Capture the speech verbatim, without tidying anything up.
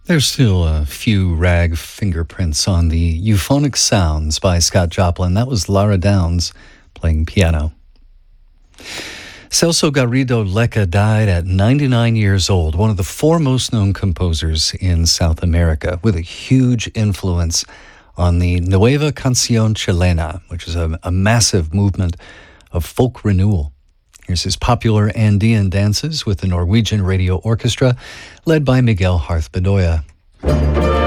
There's still a few rag fingerprints on the Euphonic Sounds by Scott Joplin. That was Lara Downs playing piano. Celso Garrido Lecca died at ninety-nine years old, one of the foremost known composers in South America, with a huge influence on the Nueva Canción Chilena, which is a, a massive movement of folk renewal. Here's his popular Andean dances with the Norwegian Radio Orchestra, led by Miguel Harth Bedoya.